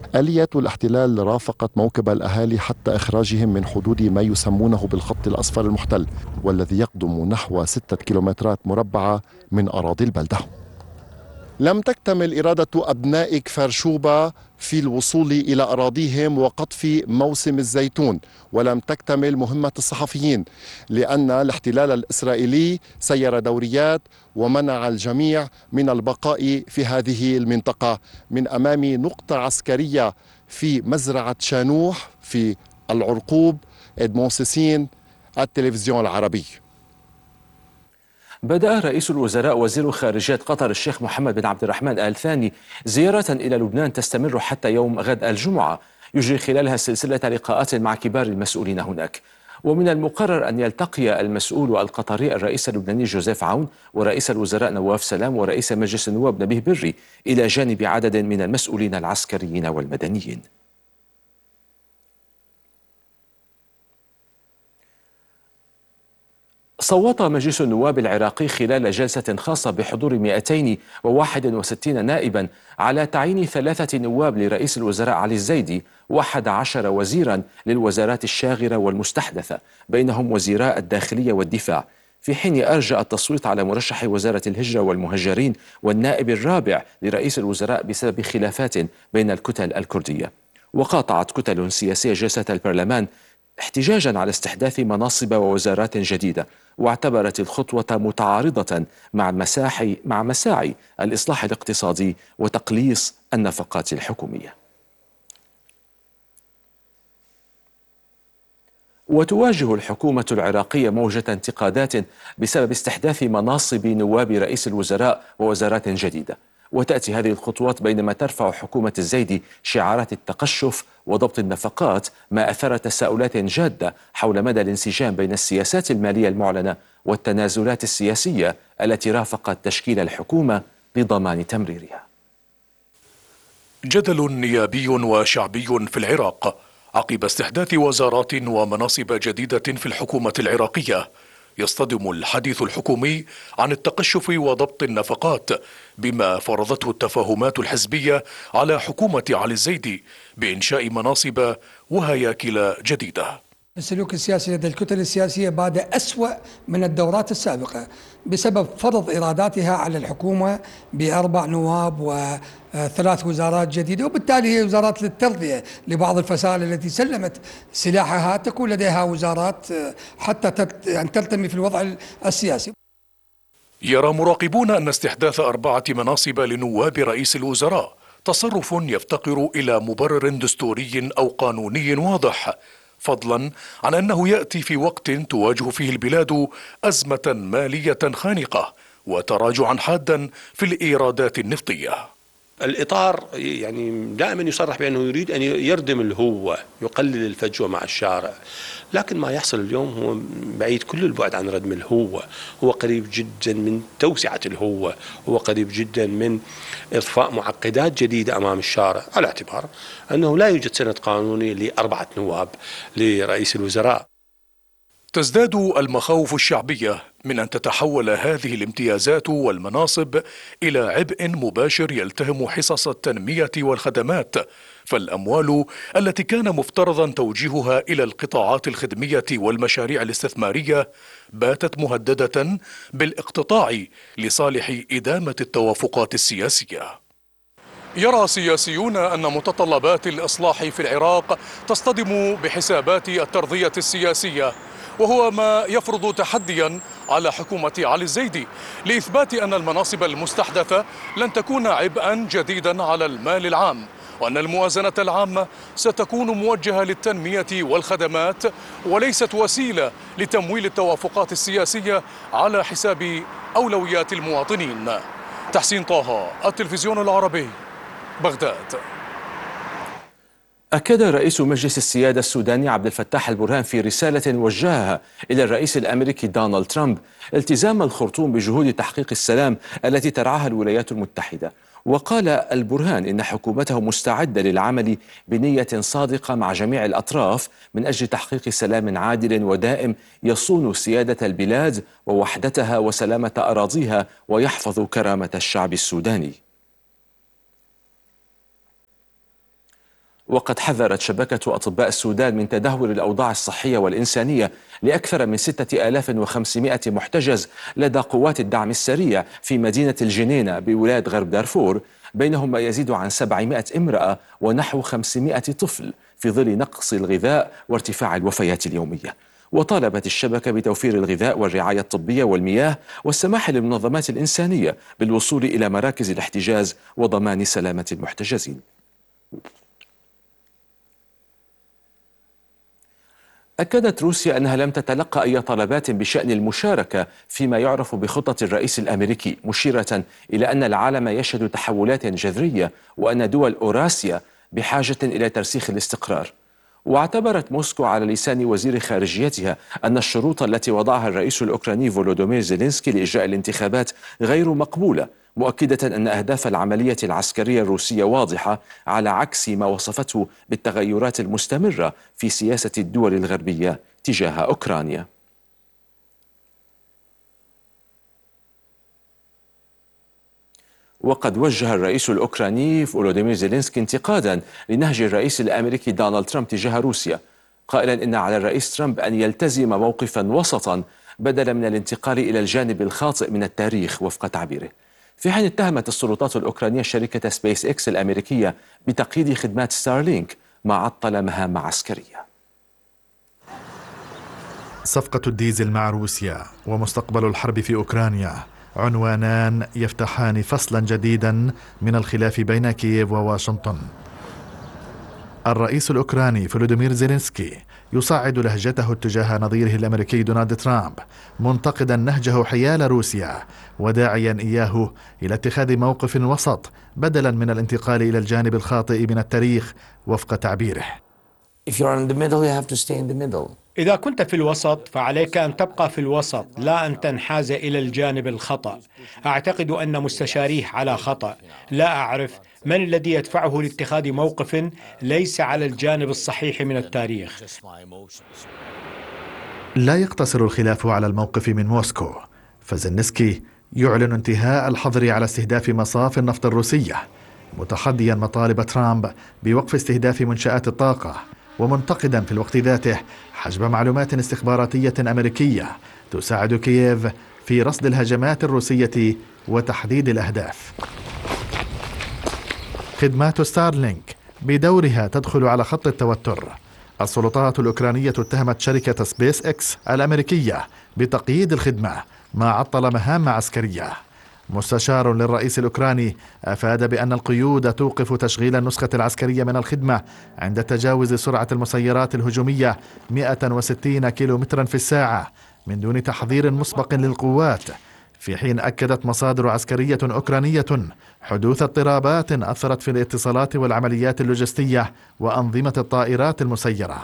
آليات الاحتلال رافقت موكب الأهالي حتى إخراجهم من حدود ما يسمونه بالخط الأصفر المحتل، والذي يقدم نحو 6 كيلومترات مربعة من أراضي البلدة. لم تكتمل إرادة أبناء كفر شوبا في الوصول إلى أراضيهم وقطف موسم الزيتون، ولم تكتمل مهمة الصحفيين، لأن الاحتلال الإسرائيلي سير دوريات ومنع الجميع من البقاء في هذه المنطقة من أمام نقطة عسكرية في مزرعة شانوح في العرقوب. إدمون سيسين، التلفزيون العربي. بدأ رئيس الوزراء وزير خارجية قطر الشيخ محمد بن عبد الرحمن آل ثاني زيارة إلى لبنان تستمر حتى يوم غد الجمعة، يجري خلالها سلسلة لقاءات مع كبار المسؤولين هناك. ومن المقرر أن يلتقي المسؤول القطري الرئيس اللبناني جوزيف عون ورئيس الوزراء نواف سلام ورئيس مجلس النواب نبيه بري إلى جانب عدد من المسؤولين العسكريين والمدنيين. صوت مجلس النواب العراقي خلال جلسة خاصة بحضور 261 نائبا على تعيين 3 نواب لرئيس الوزراء علي الزيدي و11 وزيرا للوزارات الشاغرة والمستحدثة، بينهم وزيراء الداخلية والدفاع، في حين أرجأ التصويت على مرشح وزارة الهجرة والمهجرين والنائب الرابع لرئيس الوزراء بسبب خلافات بين الكتل الكردية. وقاطعت كتل سياسية جلسة البرلمان احتجاجا على استحداث مناصب ووزارات جديدة، واعتبرت الخطوة متعارضة مع مساعي الإصلاح الاقتصادي وتقليص النفقات الحكومية. وتواجه الحكومة العراقية موجة انتقادات بسبب استحداث مناصب نواب رئيس الوزراء ووزارات جديدة، وتأتي هذه الخطوات بينما ترفع حكومة الزيدي شعارات التقشف وضبط النفقات، ما أثار تساؤلات جادة حول مدى الانسجام بين السياسات المالية المعلنة والتنازلات السياسية التي رافقت تشكيل الحكومة لضمان تمريرها. جدل نيابي وشعبي في العراق عقب استحداث وزارات ومناصب جديدة في الحكومة العراقية، يصطدم الحديث الحكومي عن التقشف وضبط النفقات بما فرضته التفاهمات الحزبية على حكومة علي الزيدي بإنشاء مناصب وهياكل جديدة. السلوك السياسي لدى الكتل السياسية بات أسوأ من الدورات السابقة بسبب فرض إراداتها على الحكومة ب4 نواب و3 وزارات جديدة، وبالتالي هي وزارات للترضية لبعض الفصائل التي سلمت سلاحها تكون لديها وزارات حتى أن تلتمي في الوضع السياسي. يرى مراقبون أن استحداث 4 مناصب لنواب رئيس الوزراء تصرف يفتقر إلى مبرر دستوري أو قانوني واضح، فضلا عن أنه يأتي في وقت تواجه فيه البلاد أزمة مالية خانقة وتراجعا حادا في الإيرادات النفطية. الإطار يعني دائما يصرح بأنه يريد أن يردم الهوة، يقلل الفجوة مع الشارع، لكن ما يحصل اليوم هو بعيد كل البعد عن ردم الهوة، هو قريب جدا من توسعة الهوة، هو قريب جدا من إضفاء معقدات جديدة أمام الشارع، على اعتبار أنه لا يوجد سند قانوني ل4 نواب لرئيس الوزراء. تزداد المخاوف الشعبية من أن تتحول هذه الامتيازات والمناصب إلى عبء مباشر يلتهم حصص التنمية والخدمات، فالأموال التي كان مفترضا توجيهها إلى القطاعات الخدمية والمشاريع الاستثمارية باتت مهددة بالاقتطاع لصالح إدامة التوافقات السياسية. يرى سياسيون أن متطلبات الإصلاح في العراق تصطدم بحسابات الترضية السياسية، وهو ما يفرض تحديا على حكومة علي الزيدي لإثبات أن المناصب المستحدثة لن تكون عبئا جديدا على المال العام، وأن الموازنة العامة ستكون موجهة للتنمية والخدمات وليست وسيلة لتمويل التوافقات السياسية على حساب أولويات المواطنين. تحسين طه، التلفزيون العربي، بغداد. أكد رئيس مجلس السيادة السوداني عبد الفتاح البرهان في رسالة وجهها إلى الرئيس الأمريكي دونالد ترامب التزام الخرطوم بجهود تحقيق السلام التي ترعاها الولايات المتحدة. وقال البرهان إن حكومته مستعدة للعمل بنية صادقة مع جميع الأطراف من أجل تحقيق سلام عادل ودائم يصون سيادة البلاد ووحدتها وسلامة أراضيها ويحفظ كرامة الشعب السوداني. وقد حذرت شبكة أطباء السودان من تدهور الأوضاع الصحية والإنسانية لأكثر من 6500 محتجز لدى قوات الدعم السريع في مدينة الجنينة بولاية غرب دارفور، بينهم ما يزيد عن 700 امرأة ونحو 500 طفل، في ظل نقص الغذاء وارتفاع الوفيات اليومية. وطالبت الشبكة بتوفير الغذاء والرعاية الطبية والمياه والسماح للمنظمات الإنسانية بالوصول إلى مراكز الاحتجاز وضمان سلامة المحتجزين. أكدت روسيا أنها لم تتلقى أي طلبات بشأن المشاركة فيما يعرف بخطة الرئيس الأمريكي، مشيرة إلى أن العالم يشهد تحولات جذرية وأن دول أوراسيا بحاجة إلى ترسيخ الاستقرار. واعتبرت موسكو على لسان وزير خارجيتها أن الشروط التي وضعها الرئيس الأوكراني فولودومير زيلينسكي لإجراء الانتخابات غير مقبولة، مؤكدة أن أهداف العملية العسكرية الروسية واضحة، على عكس ما وصفته بالتغيرات المستمرة في سياسة الدول الغربية تجاه أوكرانيا. وقد وجه الرئيس الأوكراني فولودومير زيلينسكي انتقادا لنهج الرئيس الأمريكي دونالد ترامب تجاه روسيا، قائلا إن على الرئيس ترامب أن يلتزم موقفا وسطا بدلا من الانتقال إلى الجانب الخاطئ من التاريخ وفق تعبيره. في حين اتهمت السلطات الأوكرانية شركة سبيس إكس الأمريكية بتقييد خدمات ستارلينك ما عطل مهام عسكرية. صفقة الديزل مع روسيا ومستقبل الحرب في أوكرانيا عنوانان يفتحان فصلا جديدا من الخلاف بين كييف وواشنطن. الرئيس الأوكراني فولودومير زيلينسكي يصعد لهجته اتجاه نظيره الأمريكي دونالد ترامب، منتقدا نهجه حيال روسيا وداعيا إياه إلى اتخاذ موقف وسط بدلا من الانتقال إلى الجانب الخاطئ من التاريخ وفق تعبيره. إذا كنت في الوسط فعليك أن تبقى في الوسط، لا أن تنحاز إلى الجانب الخطأ. أعتقد أن مستشاريه على خطأ. لا أعرف من الذي يدفعه لاتخاذ موقف ليس على الجانب الصحيح من التاريخ. لا يقتصر الخلاف على الموقف من موسكو، فزيلينسكي يعلن انتهاء الحظر على استهداف مصاف النفط الروسية، متحديا مطالب ترامب بوقف استهداف منشآت الطاقة، ومنتقدا في الوقت ذاته حجب معلومات استخباراتية أمريكية تساعد كييف في رصد الهجمات الروسية وتحديد الأهداف. خدمات ستارلينك بدورها تدخل على خط التوتر. السلطات الأوكرانية اتهمت شركة سبيس إكس الأمريكية بتقييد الخدمة ما عطل مهام عسكرية. مستشار للرئيس الأوكراني أفاد بأن القيود توقف تشغيل النسخة العسكرية من الخدمة عند تجاوز سرعة المسيرات الهجومية 160 كيلومترا في الساعة من دون تحضير مسبق للقوات، في حين أكدت مصادر عسكرية أوكرانية حدوث اضطرابات أثرت في الاتصالات والعمليات اللوجستية وأنظمة الطائرات المسيرة.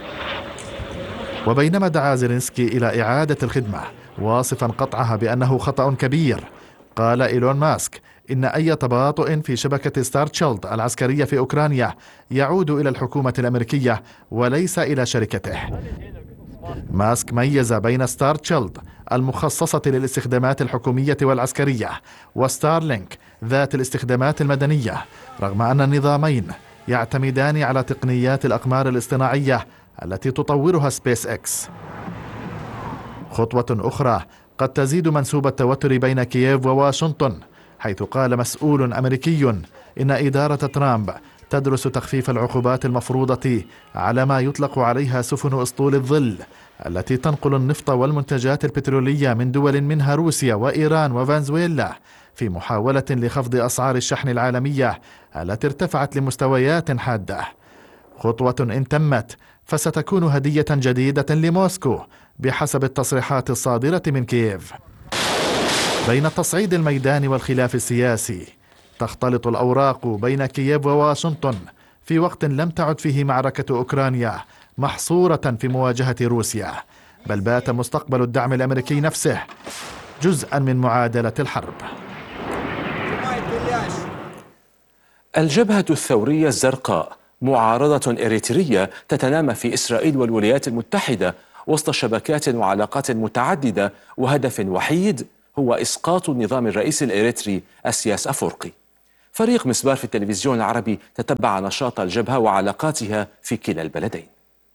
وبينما دعا زيلينسكي إلى إعادة الخدمة واصفا قطعها بأنه خطأ كبير، قال إيلون ماسك إن أي تباطؤ في شبكة ستارتشيلد العسكرية في أوكرانيا يعود إلى الحكومة الأمريكية وليس إلى شركته. ماسك ميز بين ستارتشيلد المخصصة للاستخدامات الحكومية والعسكرية وستارلينك ذات الاستخدامات المدنية، رغم أن النظامين يعتمدان على تقنيات الأقمار الاصطناعية التي تطورها سبيس إكس. خطوة أخرى قد تزيد منسوب التوتر بين كييف وواشنطن، حيث قال مسؤول أمريكي إن إدارة ترامب تدرس تخفيف العقوبات المفروضة على ما يطلق عليها سفن أسطول الظل التي تنقل النفط والمنتجات البترولية من دول منها روسيا وإيران وفنزويلا، في محاولة لخفض أسعار الشحن العالمية التي ارتفعت لمستويات حادة. خطوة إن تمت فستكون هدية جديدة لموسكو بحسب التصريحات الصادرة من كييف. بين التصعيد الميداني والخلاف السياسي تختلط الأوراق بين كييف وواشنطن في وقت لم تعد فيه معركة أوكرانيا محصورة في مواجهة روسيا، بل بات مستقبل الدعم الأمريكي نفسه جزءا من معادلة الحرب. الجبهة الثورية الزرقاء معارضة إريترية تتنامى في إسرائيل والولايات المتحدة وسط شبكات وعلاقات متعددة، وهدف وحيد هو إسقاط النظام الرئيسي الإريتري السياس أفورقي. فريق مسبار في التلفزيون العربي تتبع نشاط الجبهة وعلاقاتها في كلا البلدين.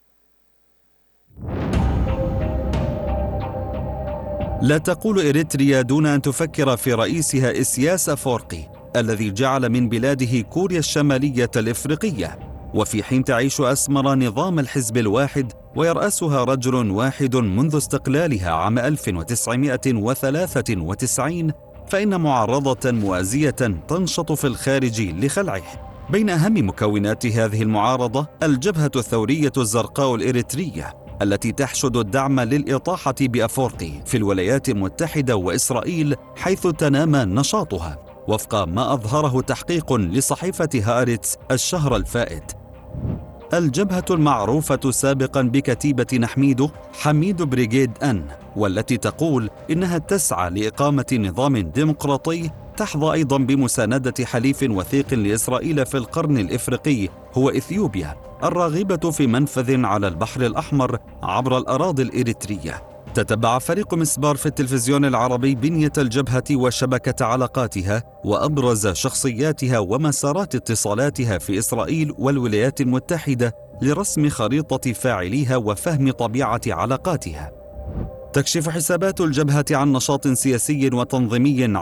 لا تقول إريتريا دون أن تفكر في رئيسها إسياس أفورقي الذي جعل من بلاده كوريا الشمالية الإفريقية، وفي حين تعيش أسمر نظام الحزب الواحد ويرأسها رجل واحد منذ استقلالها عام 1993، فإن معارضة موازية تنشط في الخارج لخلعه. بين أهم مكونات هذه المعارضة الجبهة الثورية الزرقاء الإريترية التي تحشد الدعم للإطاحة بأفورقي في الولايات المتحدة وإسرائيل حيث تنامى نشاطها، وفق ما أظهره تحقيق لصحيفة هارتس الشهر الفائت. الجبهة المعروفة سابقا بكتيبة نحميدو حميد بريغيد أن، والتي تقول إنها تسعى لإقامة نظام ديمقراطي، تحظى أيضا بمساندة حليف وثيق لإسرائيل في القرن الإفريقي هو إثيوبيا، الراغبة في منفذ على البحر الأحمر عبر الأراضي الإريترية. تتبع فريق مسبار في التلفزيون العربي بنية الجبهة وشبكة علاقاتها وأبرز شخصياتها ومسارات اتصالاتها في إسرائيل والولايات المتحدة لرسم خريطة فاعليها وفهم طبيعة علاقاتها. تكشف حسابات الجبهة عن نشاط سياسي وتنظيمي